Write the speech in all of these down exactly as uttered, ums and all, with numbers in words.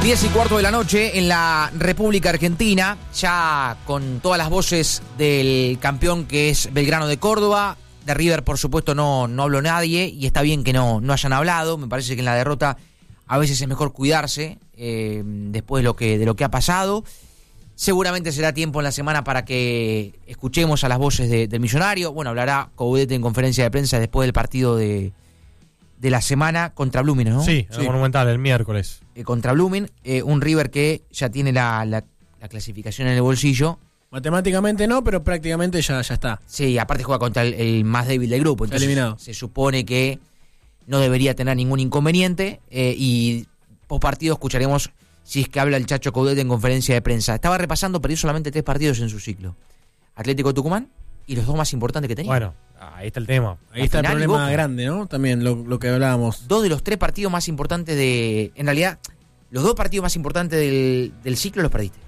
diez y cuarto de la noche en la República Argentina, ya con todas las voces del campeón que es Belgrano de Córdoba. De River, por supuesto, no, no habló nadie y está bien que no, no hayan hablado. Me parece que en la derrota a veces es mejor cuidarse eh, después de lo que, de lo que ha pasado. Seguramente será tiempo en la semana para que escuchemos a las voces de, del Millonario. Bueno, hablará Coudet en conferencia de prensa después del partido de, de la semana contra Blooming, ¿no? Sí, el sí. Monumental, el miércoles. Eh, contra Blooming, eh, un River que ya tiene la, la, la clasificación en el bolsillo. Matemáticamente no, pero prácticamente ya, ya está. Sí, aparte juega contra el, el más débil del grupo. Entonces eliminado. Se supone que no debería tener ningún inconveniente eh, y post partido escucharemos si es que habla el Chacho Coudet en conferencia de prensa. Estaba repasando, perdió solamente tres partidos en su ciclo. Atlético Tucumán y los dos más importantes que tenía. Bueno, ahí está el tema. Ahí La está el final y problema Boca. grande, ¿no? También lo, lo que hablábamos. Dos de los tres partidos más importantes de... En realidad, los dos partidos más importantes del, del ciclo los perdiste.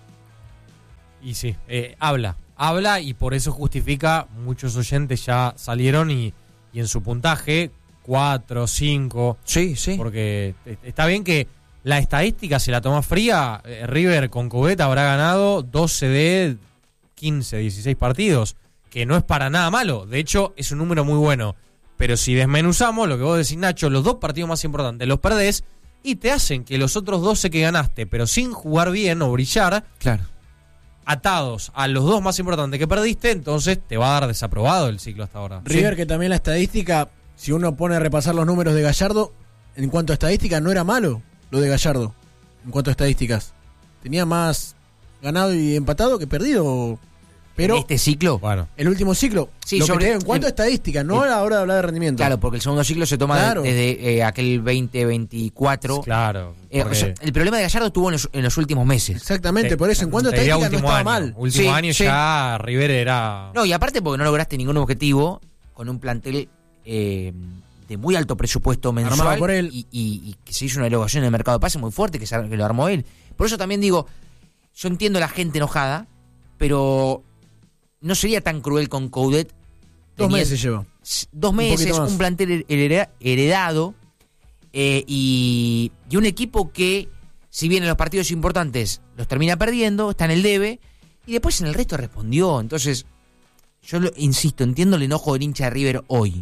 Y sí, eh, habla, habla y por eso justifica, muchos oyentes ya salieron y, y en su puntaje, cuatro, cinco. Sí, sí. Porque está bien que la estadística, si la toma fría, eh, River con Coudet habrá ganado doce de quince, dieciséis partidos, que no es para nada malo. De hecho, es un número muy bueno. Pero si desmenuzamos lo que vos decís, Nacho, los dos partidos más importantes los perdés y te hacen que los otros doce que ganaste, pero sin jugar bien o brillar, Claro. atados a los dos más importantes que perdiste, entonces te va a dar desaprobado el ciclo hasta ahora. River, Sí. que también la estadística, si uno pone a repasar los números de Gallardo, en cuanto a estadística, no era malo lo de Gallardo. En cuanto a estadísticas, tenía más ganado y empatado que perdido. Pero En este ciclo... Bueno, el último ciclo, Sí, lo que sobre- te digo, en cuanto a en- estadística, no en- a la hora de hablar de rendimiento. Claro, porque el segundo ciclo se toma de- Claro. desde eh, aquel veinte veinticuatro. claro. Eh, o porque sea, el problema de Gallardo estuvo en los, en los últimos meses. Exactamente, te- por eso, en cuanto a te diría estadística no último estaba año. mal. Último Sí, año sí. ya River era... No, y aparte porque no lograste ningún objetivo con un plantel eh, de muy alto presupuesto mensual. Armado por él. Y, y- y que se hizo una erogación en el mercado de pases muy fuerte, que, se, que lo armó él. Por eso también digo, yo entiendo a la gente enojada, pero no sería tan cruel con Coudet. Dos Tenía meses lleva. Dos Un meses, poquito un, más. plantel hereda- heredado eh, y, y un equipo que, si bien en los partidos importantes los termina perdiendo, está en el debe, y después en el resto respondió. Entonces, yo lo, insisto, entiendo el enojo del hincha de River hoy,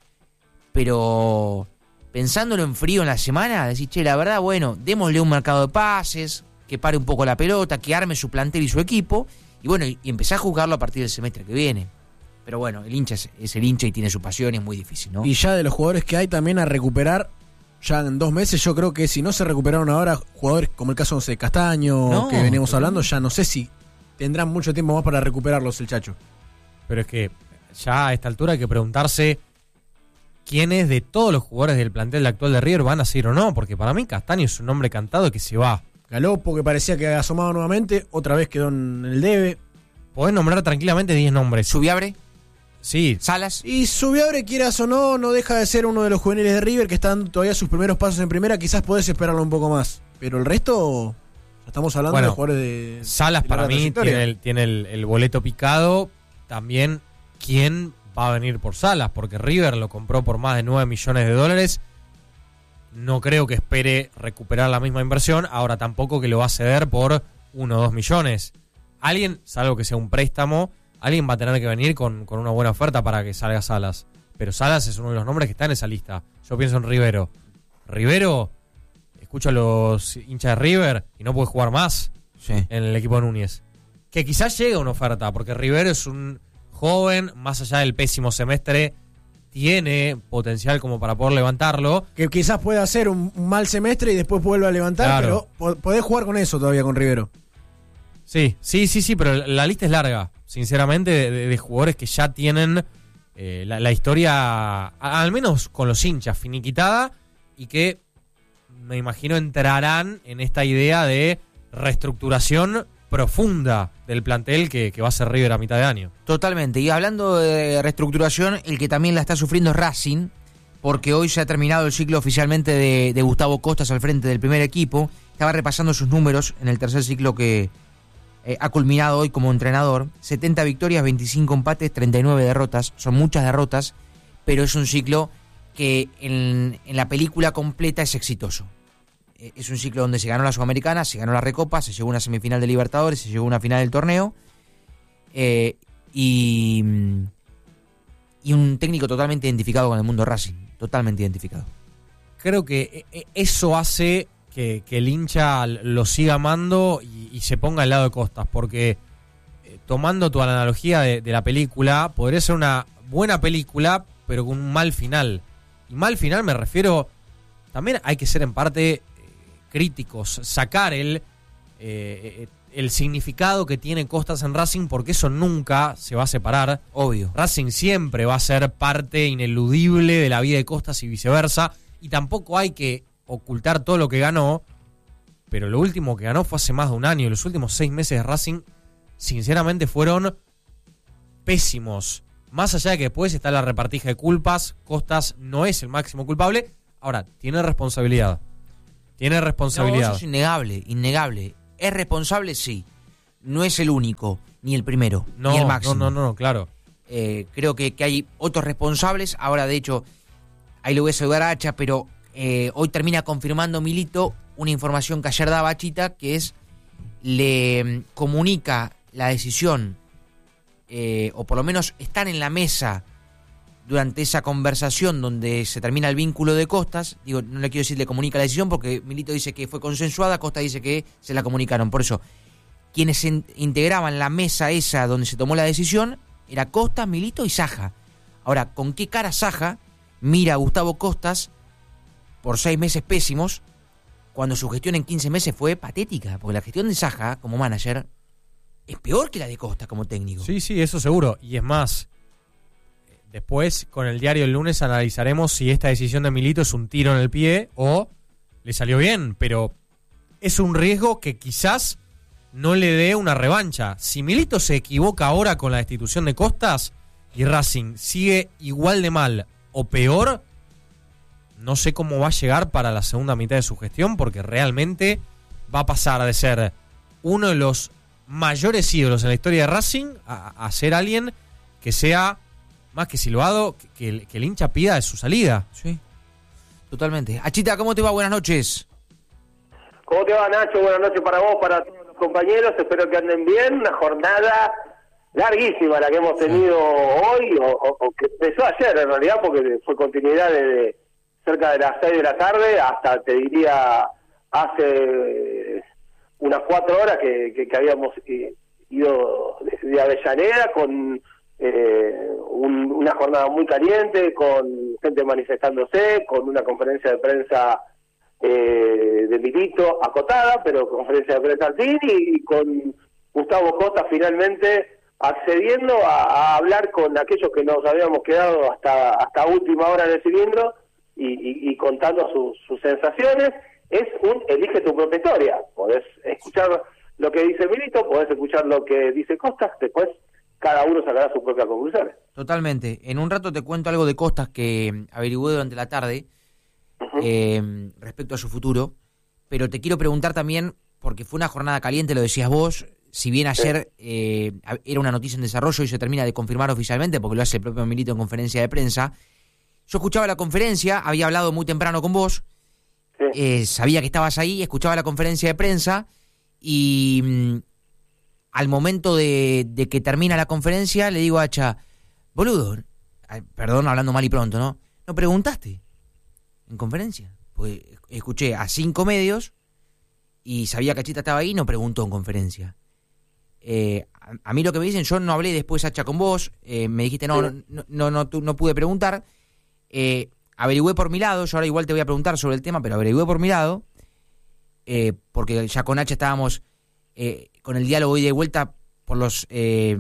pero pensándolo en frío en la semana, decir, che, la verdad, bueno, démosle un mercado de pases, que pare un poco la pelota, que arme su plantel y su equipo, y bueno, y, y empecé a jugarlo a partir del semestre que viene. Pero bueno, el hincha es, es el hincha y tiene su pasión y es muy difícil, ¿no? Y ya de los jugadores que hay también a recuperar, ya en dos meses, yo creo que si no se recuperaron ahora, jugadores como el caso de Castaño, No, que veníamos pero- hablando, ya no sé si tendrán mucho tiempo más para recuperarlos el Chacho. Pero es que ya a esta altura hay que preguntarse quiénes de todos los jugadores del plantel actual de River van a seguir o no, porque para mí Castaño es un nombre cantado que se va. Galopo, que parecía que asomaba nuevamente, otra vez quedó en el debe. Podés nombrar tranquilamente diez nombres. Subiabre, Sí, Salas. Y Subiabre, quieras o no, no deja de ser uno de los juveniles de River que están todavía sus primeros pasos en primera, quizás podés esperarlo un poco más. Pero el resto, ya estamos hablando Bueno, de jugadores de... Salas de para larga mí trayectoria. tiene, el, tiene el, el boleto picado. También, ¿quién va a venir por Salas? Porque River lo compró por más de nueve millones de dólares. No creo que espere recuperar la misma inversión. Ahora tampoco que lo va a ceder por uno o dos millones. Alguien, salvo que sea un préstamo, alguien va a tener que venir con, con una buena oferta para que salga Salas. Pero Salas es uno de los nombres que está en esa lista. Yo pienso en Rivero. Rivero, escucho a los hinchas de River y no puede jugar más Sí. en el equipo de Núñez. Que quizás llegue una oferta, porque Rivero es un joven, más allá del pésimo semestre, tiene potencial como para poder levantarlo. Que quizás pueda hacer un, un mal semestre y después vuelva a levantar, Claro. pero po- podés jugar con eso todavía con Rivero. Sí, sí, sí, sí, pero la lista es larga, sinceramente, de, de- de jugadores que ya tienen eh, la, la historia, a- al menos con los hinchas, finiquitada, y que me imagino entrarán en esta idea de reestructuración profunda del plantel que, que va a ser River a mitad de año. Totalmente. Y hablando de reestructuración, el que también la está sufriendo es Racing, porque hoy se ha terminado el ciclo oficialmente de, de Gustavo Costas al frente del primer equipo. Estaba repasando sus números en el tercer ciclo que eh, ha culminado hoy como entrenador. setenta victorias, veinticinco empates, treinta y nueve derrotas. Son muchas derrotas, pero es un ciclo que en, en la película completa es exitoso. eh, es un ciclo donde se ganó la Sudamericana, se ganó la Recopa, se llegó a una semifinal de Libertadores, se llegó a una final del torneo, eh, y, y un técnico totalmente identificado con el mundo Racing, totalmente identificado. Creo que eso hace que, que el hincha lo siga amando y, y se ponga al lado de Costas, porque eh, tomando tu analogía de, de la película, podría ser una buena película, pero con un mal final. Y mal final me refiero, también hay que ser en parte eh, críticos, sacar el, eh, el significado que tiene Costas en Racing, porque eso nunca se va a separar. Obvio. Racing siempre va a ser parte ineludible de la vida de Costas y viceversa, y tampoco hay que ocultar todo lo que ganó, pero lo último que ganó fue hace más de un año. Los últimos seis meses de Racing, sinceramente, fueron pésimos. Más allá de que después está la repartija de culpas, Costas no es el máximo culpable. Ahora, tiene responsabilidad. Tiene responsabilidad. No, eso es innegable, innegable. ¿Es responsable? Sí. No es el único, ni el primero, no, ni el máximo. No, no, no, claro. Eh, creo que, que hay otros responsables. Ahora, de hecho, ahí lo voy a saludar a Hacha, pero eh, hoy termina confirmando Milito una información que ayer daba Chita, que es, le comunica la decisión, eh, o por lo menos están en la mesa durante esa conversación donde se termina el vínculo de Costas. Digo, no le quiero decir le comunica la decisión, porque Milito dice que fue consensuada, Costas dice que se la comunicaron. Por eso, quienes se integraban la mesa esa donde se tomó la decisión era Costas, Milito y Saja. Ahora, ¿con qué cara Saja mira a Gustavo Costas por seis meses pésimos, cuando su gestión en quince meses fue patética? Porque la gestión de Saja como manager es peor que la de Costas como técnico. Sí, sí, eso seguro. Y es más, después con el diario el lunes analizaremos si esta decisión de Milito es un tiro en el pie o le salió bien, pero es un riesgo que quizás no le dé una revancha. Si Milito se equivoca ahora con la destitución de Costas y Racing sigue igual de mal o peor, no sé cómo va a llegar para la segunda mitad de su gestión, porque realmente va a pasar de ser uno de los mayores ídolos en la historia de Racing a, a ser alguien que sea más que silbado, que, que, el, que el hincha pida de su salida. Sí, totalmente. Achita, ¿cómo te va? Buenas noches. ¿Cómo te va, Nacho? Buenas noches para vos, para todos los compañeros. Espero que anden bien. Una jornada larguísima la que hemos tenido hoy, o, o, o que empezó ayer en realidad, porque fue continuidad desde cerca de las seis de la tarde hasta, te diría, hace unas cuatro horas que, que, que habíamos ido desde Avellaneda con eh, un, una jornada muy caliente, con gente manifestándose, con una conferencia de prensa eh, de Milito acotada, pero conferencia de prensa al fin, y, y con Gustavo Costas finalmente accediendo a, a hablar con aquellos que nos habíamos quedado hasta hasta última hora en el cilindro y, y, y contando sus, sus sensaciones. Es un elige tu propia historia. Podés escuchar lo que dice Milito, podés escuchar lo que dice Costas, después cada uno sacará sus propias conclusiones. Totalmente. En un rato te cuento algo de Costas que averigüé durante la tarde, uh-huh. eh, respecto a su futuro, pero te quiero preguntar también, porque fue una jornada caliente, lo decías vos, si bien ayer eh, era una noticia en desarrollo y se termina de confirmar oficialmente, porque lo hace el propio Milito en conferencia de prensa. Yo escuchaba la conferencia, había hablado muy temprano con vos, sí. eh, sabía que estabas ahí, escuchaba la conferencia de prensa y mmm, al momento de, de que termina la conferencia le digo a Hacha, boludo, ay, perdón hablando mal y pronto, ¿no? ¿No preguntaste en conferencia? Pues escuché a cinco medios y sabía que Achita estaba ahí y no preguntó en conferencia. Eh, a, a mí lo que me dicen, yo no hablé después, Hacha, con vos, eh, me dijiste no, sí. no, no, no, no, no pude preguntar, eh, averigüé por mi lado, yo ahora igual te voy a preguntar sobre el tema, pero averigüé por mi lado, eh, porque ya con Hacha estábamos eh, con el diálogo ida y de vuelta por los eh,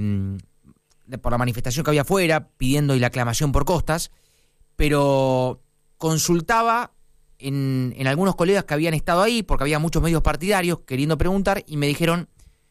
por la manifestación que había afuera, pidiendo y la aclamación por Costas, pero consultaba en, en algunos colegas que habían estado ahí, porque había muchos medios partidarios queriendo preguntar, y me dijeron,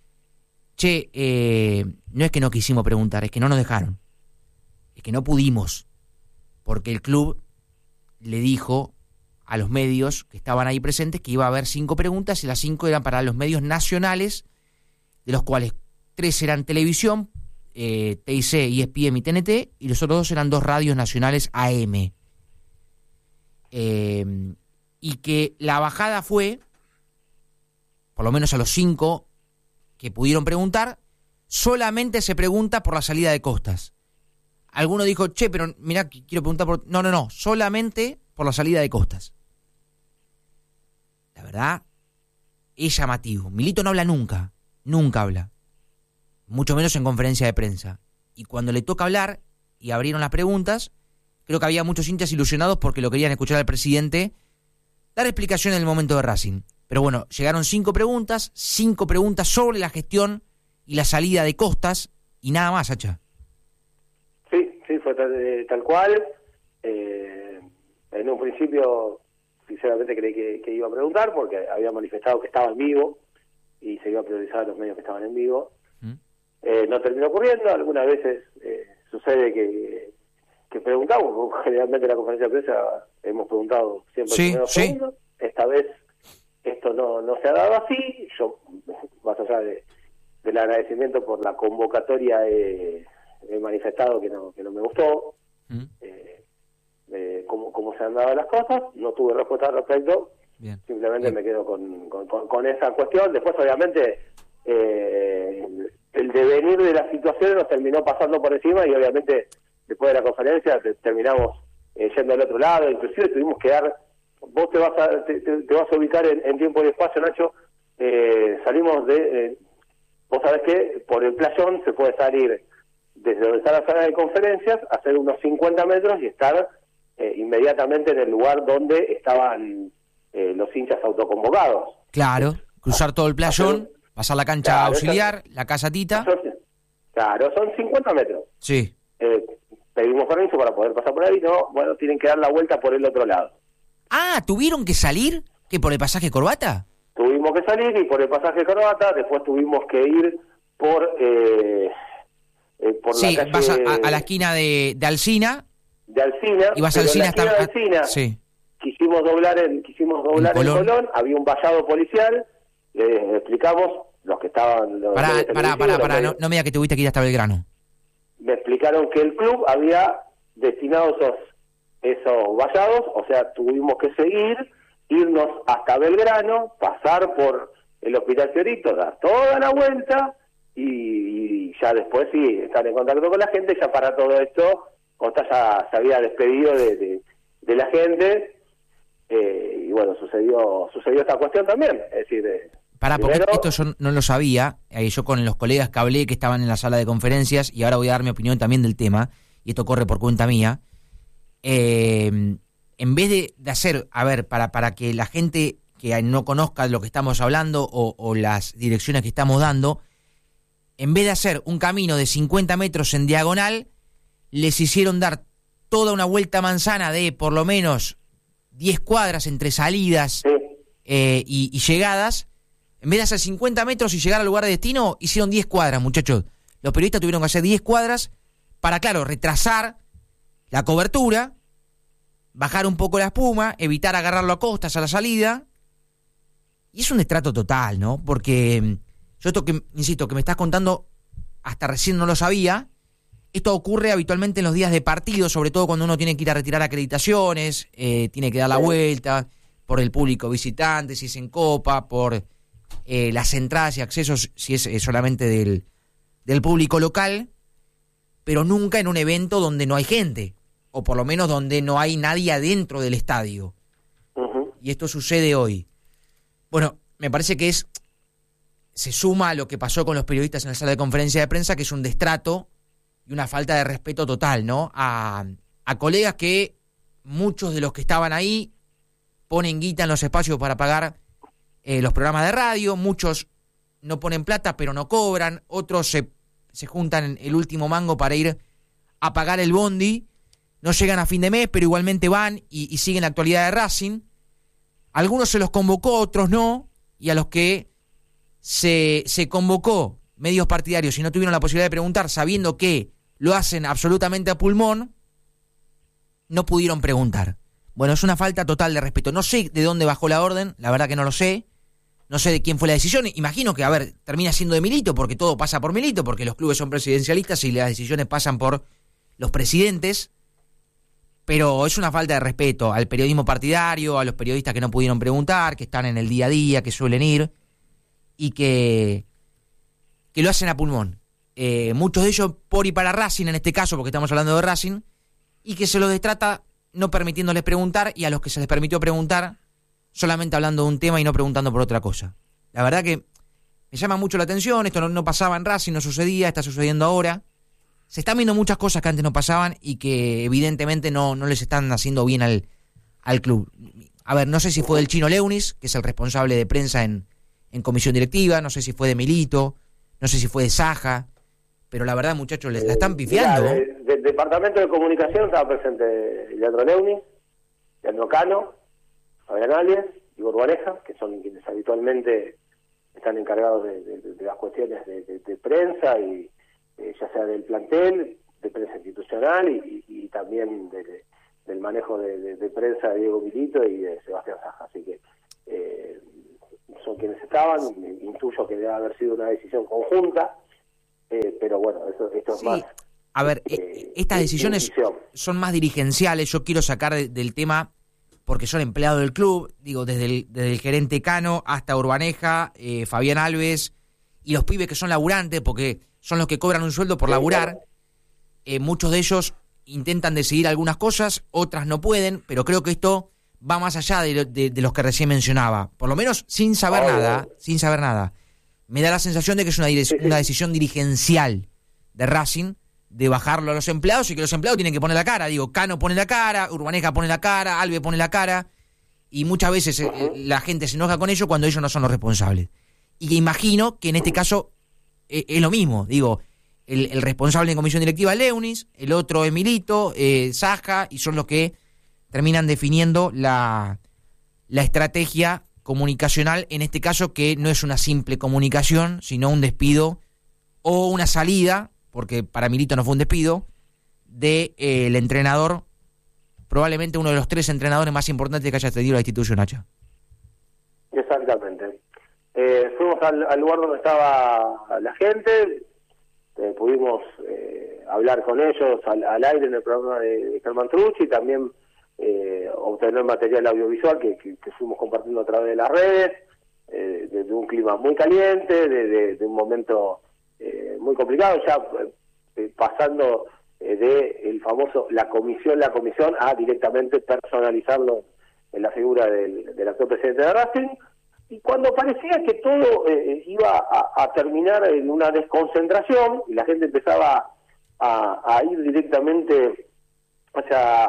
che, eh, no es que no quisimos preguntar, es que no nos dejaron. Es que no pudimos. Porque el club le dijo a los medios que estaban ahí presentes que iba a haber cinco preguntas, y las cinco eran para los medios nacionales, de los cuales tres eran televisión, eh, T I C, E S P N y T N T, y los otros dos eran dos radios nacionales A M. Eh, y que la bajada fue, por lo menos a los cinco que pudieron preguntar, solamente se pregunta por la salida de Costas. Alguno dijo, che, pero mirá, quiero preguntar por... No, no, no, solamente por la salida de Costas. La verdad, es llamativo. Milito no habla nunca, nunca habla. Mucho menos en conferencia de prensa. Y cuando le toca hablar, y abrieron las preguntas, creo que había muchos hinchas ilusionados porque lo querían escuchar al presidente dar explicación en el momento de Racing. Pero bueno, llegaron cinco preguntas, cinco preguntas sobre la gestión y la salida de Costas, y nada más, Hacha. Sí, sí, fue tal, eh, tal cual. Eh, en un principio, sinceramente creí que, que iba a preguntar, porque había manifestado que estaba en vivo, y se iba a priorizar a los medios que estaban en vivo. ¿Mm? Eh, no terminó ocurriendo, algunas veces eh, sucede que, que preguntamos, generalmente en la conferencia de prensa hemos preguntado siempre sí, el primero sí. segundo. Esta vez esto no, no se ha dado así. Yo, más allá de, del agradecimiento por la convocatoria, he, he manifestado que no, que no me gustó. ¿Mm? Eh, eh, cómo, cómo se han dado las cosas. No tuve respuesta al respecto. Bien. Simplemente Bien. me quedo con, con, con, con esa cuestión. Después, obviamente, eh, el devenir de las situaciones nos terminó pasando por encima, y obviamente después de la conferencia te, terminamos eh, yendo al otro lado. Inclusive tuvimos que dar, vos te vas a te, te, te vas a ubicar en, en tiempo y espacio, Nacho. Eh, salimos de, eh, vos sabés que por el playón se puede salir desde donde está la sala de conferencias, hacer unos cincuenta metros y estar eh, inmediatamente en el lugar donde estaban eh, los hinchas autoconvocados. Claro, cruzar todo el playón, pasar la cancha claro, auxiliar, eso, la casa Tita. Claro, son cincuenta metros. Sí. Eh, pedimos permiso para poder pasar por ahí, no, bueno, tienen que dar la vuelta por el otro lado. Ah, ¿tuvieron que salir? ¿Que por el pasaje Corbata? Tuvimos que salir y por el pasaje Corbata, después tuvimos que ir por eh, eh, por sí, la calle... vas a, a, a la esquina de, de Alsina. De Alsina. Y vas a Alsina hasta... De Alsina, sí. Quisimos doblar en, quisimos doblar en Colón. en Colón, había un vallado policial, les explicamos, los que estaban... Los pará, pará, pará, pará, no, no me digas que tuviste que ir hasta Belgrano. Me explicaron que el club había destinado esos esos vallados, o sea, tuvimos que seguir, irnos hasta Belgrano, pasar por el Hospital Fiorito, dar toda la vuelta, y, y ya después sí, estar en contacto con la gente. Ya para todo esto, Costa ya se había despedido de, de, de la gente, eh, y bueno, sucedió sucedió esta cuestión también, es decir... Eh, Pará, porque primero, esto yo no lo sabía, eh, yo con los colegas que hablé que estaban en la sala de conferencias, y ahora voy a dar mi opinión también del tema, y esto corre por cuenta mía. Eh, en vez de, de hacer, a ver, para, para que la gente que no conozca lo que estamos hablando o, o las direcciones que estamos dando, en vez de hacer un camino de cincuenta metros en diagonal, les hicieron dar toda una vuelta manzana de por lo menos diez cuadras entre salidas sí. eh, y, y llegadas. En vez de hacer cincuenta metros y llegar al lugar de destino, hicieron diez cuadras, muchachos. Los periodistas tuvieron que hacer diez cuadras para, claro, retrasar la cobertura, bajar un poco la espuma, evitar agarrarlo a Costas a la salida. Y es un destrato total, ¿no? Porque yo esto que, insisto, que me estás contando, hasta recién no lo sabía. Esto ocurre habitualmente en los días de partido, sobre todo cuando uno tiene que ir a retirar acreditaciones, eh, tiene que dar la vuelta por el público visitante, si es en Copa, por... Eh, las entradas y accesos si es eh, solamente del, del público local, pero nunca en un evento donde no hay gente, o por lo menos donde no hay nadie adentro del estadio. Uh-huh. Y esto sucede hoy. Bueno, me parece que es se suma a lo que pasó con los periodistas en la sala de conferencia de prensa, que es un destrato y una falta de respeto total, ¿no? A, a colegas que muchos de los que estaban ahí ponen guita en los espacios para pagar Eh, los programas de radio, muchos no ponen plata pero no cobran, otros se, se juntan el último mango para ir a pagar el bondi, no llegan a fin de mes pero igualmente van y, y siguen la actualidad de Racing. Algunos se los convocó, otros no, y a los que se, se convocó medios partidarios y no tuvieron la posibilidad de preguntar sabiendo que lo hacen absolutamente a pulmón, no pudieron preguntar. Bueno, es una falta total de respeto. No sé de dónde bajó la orden, la verdad que no lo sé. No sé de quién fue la decisión. Imagino que, a ver, termina siendo de Milito, porque todo pasa por Milito, porque los clubes son presidencialistas y las decisiones pasan por los presidentes. pero es una falta de respeto al periodismo partidario, a los periodistas que no pudieron preguntar, que están en el día a día, que suelen ir y que, que lo hacen a pulmón. Eh, muchos de ellos por y para Racing, en este caso, porque estamos hablando de Racing, y que se los destrata no permitiéndoles preguntar, y a los que se les permitió preguntar solamente hablando de un tema y no preguntando por otra cosa. La verdad que me llama mucho la atención, esto no, no pasaba en Racing, no sucedía, está sucediendo ahora. Se están viendo muchas cosas que antes no pasaban y que evidentemente no, no les están haciendo bien al, al club. A ver, no sé si fue del Chino Leunis, que es el responsable de prensa en, en comisión directiva, no sé si fue de Milito, no sé si fue de Saja, pero la verdad, muchachos, les la están pifiando. Mirá, de- del departamento de comunicación estaba presente Leandro Leunis, Leandro Cano, Fabián Alves, Igor Vareja, que son quienes habitualmente están encargados de, de, de las cuestiones de, de, de prensa, y eh, ya sea del plantel, de prensa institucional, y, y, y también de, del manejo de, de, de prensa de Diego Milito y de Sebastián Saja. Así que eh, son quienes estaban, intuyo que debe haber sido una decisión conjunta, eh, pero bueno, eso, esto es Sí. más... A ver, eh, eh, estas de- decisiones de decisión. son más dirigenciales. Yo quiero sacar de- del tema porque son empleados del club, digo, desde el, desde el gerente Cano hasta Urbaneja, eh, Fabián Alves y los pibes que son laburantes, porque son los que cobran un sueldo por Sí, laburar. claro. Eh, muchos de ellos intentan decidir algunas cosas, otras no pueden, pero creo que esto va más allá de, lo- de- de los que recién mencionaba. Por lo menos sin saber Obvio. nada, sin saber nada. Me da la sensación de que es una, direc- Sí, sí. una decisión dirigencial de Racing, de bajarlo a los empleados, y que los empleados tienen que poner la cara. Digo, Cano pone la cara, Urbaneja pone la cara, Alves pone la cara, y muchas veces eh, Ujú. la gente se enoja con ellos cuando ellos no son los responsables. Y que imagino que en este caso eh, es lo mismo. Digo, el, el responsable en comisión directiva es Leunis, el otro es Milito, eh, Saja, y son los que terminan definiendo la, la estrategia comunicacional, en este caso, que no es una simple comunicación, sino un despido o una salida, porque para Milito no fue un despido, de eh, el entrenador, probablemente uno de los tres entrenadores más importantes que haya tenido la institución Hacha. Exactamente. Eh, fuimos al, al lugar donde estaba la gente, eh, pudimos eh, hablar con ellos al, al aire en el programa de, de Germán Trucci, y también eh, obtener material audiovisual que, que, que fuimos compartiendo a través de las redes, eh, de, de un clima muy caliente, de, de, de un momento eh, muy complicado, ya eh, pasando eh, de el famoso la comisión, la comisión, a directamente personalizarlo en la figura del, del actual presidente de Racing. Y cuando parecía que todo eh, iba a, a terminar en una desconcentración y la gente empezaba a, a ir directamente hacia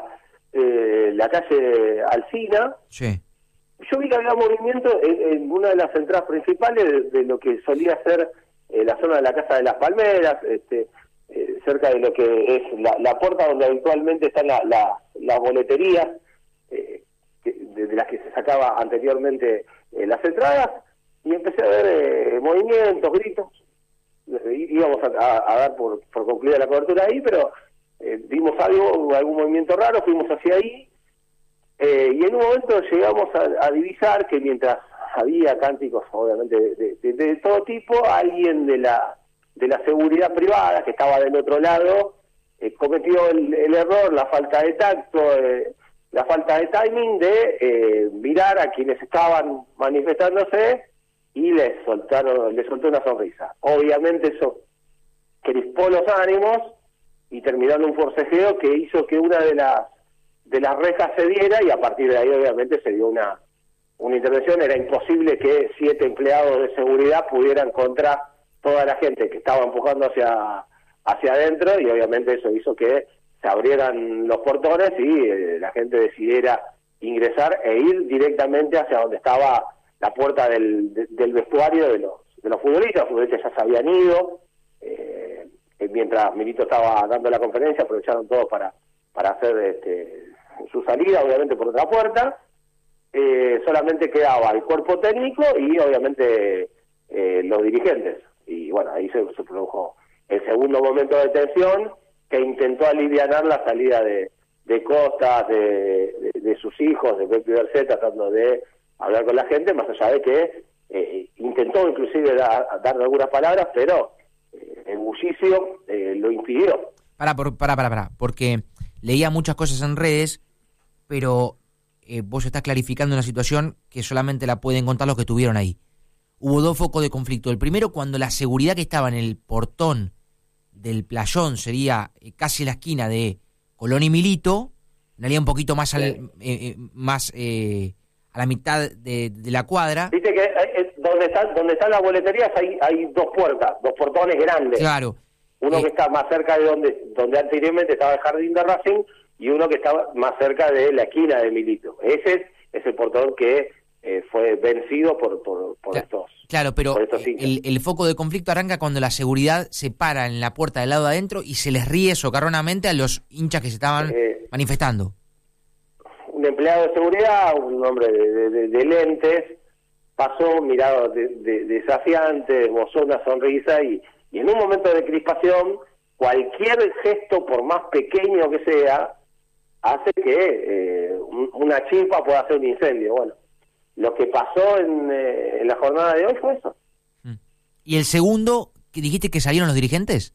eh, la calle Alsina, Sí. yo vi que había movimiento en, en una de las entradas principales de, de lo que solía ser eh, la zona de la Casa de las Palmeras, este, eh, cerca de lo que es la, la puerta donde habitualmente están la, la, las boleterías, eh, que, de, de las que se sacaba anteriormente eh, las entradas, y empecé a ver eh, movimientos, gritos. Eh, íbamos a, a, a dar por, por concluida la cobertura ahí, pero eh, vimos algo, algún movimiento raro, fuimos hacia ahí, eh, y en un momento llegamos a, a divisar que mientras había cánticos, obviamente, de, de, de todo tipo, alguien de la de la seguridad privada que estaba del otro lado eh, cometió el, el error, la falta de tacto, eh, la falta de timing de eh, mirar a quienes estaban manifestándose y les soltaron, les soltó una sonrisa. Obviamente eso crispó los ánimos y terminó en un forcejeo que hizo que una de las de las rejas se diera, y a partir de ahí obviamente se dio una una intervención. Era imposible que siete empleados de seguridad pudieran contra toda la gente que estaba empujando hacia hacia adentro, y obviamente eso hizo que se abrieran los portones y eh, la gente decidiera ingresar e ir directamente hacia donde estaba la puerta del, de, del vestuario de los de los futbolistas. Los futbolistas ya se habían ido, eh, mientras Milito estaba dando la conferencia, aprovecharon todos para para hacer este, su salida, obviamente por otra puerta. Eh, solamente quedaba el cuerpo técnico y obviamente eh, los dirigentes, y bueno, ahí se, se produjo el segundo momento de tensión que intentó alivianar la salida de, de Costas, de, de, de sus hijos, de Pepe Bercet, tratando de hablar con la gente, más allá de que eh, intentó inclusive dar, dar algunas palabras, pero eh, el bullicio eh, lo impidió. Para, para, para, para, porque leía muchas cosas en redes, pero eh, vos estás clarificando una situación que solamente la pueden contar los que estuvieron ahí. Hubo dos focos de conflicto. El primero, cuando la seguridad que estaba en el portón del playón, sería eh, casi la esquina de Colón y Milito, en realidad un poquito más, al, eh, eh, más eh, a la mitad de, de la cuadra. Viste que eh, donde están donde están las boleterías hay hay dos puertas, dos portones grandes. Claro. Uno eh, que está más cerca de donde donde anteriormente estaba el jardín de Racing y uno que estaba más cerca de la esquina de Milito. Ese es, es el portón que eh, fue vencido por por, por Cla- estos. Claro, pero por estos hinchas. el, el foco de conflicto arranca cuando la seguridad se para en la puerta del lado de adentro y se les ríe socarronamente a los hinchas que se estaban Eh, manifestando. un empleado de seguridad, un hombre de, de, de- de lentes, pasó, mirado de, de- desafiante, esbozó una sonrisa y, y en un momento de crispación, cualquier gesto, por más pequeño que sea, hace que eh, un- una chispa pueda hacer un incendio. Bueno, lo que pasó en, eh, en la jornada de hoy fue eso. ¿Y el segundo, que dijiste que salieron los dirigentes?